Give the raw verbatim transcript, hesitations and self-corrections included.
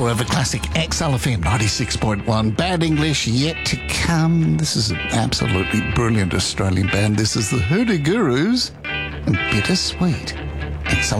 Forever Classic X L F M ninety-six point one. Bad English yet to come. This is an absolutely brilliant Australian band. This is the Hoodoo Gurus and Bittersweet. X L F M.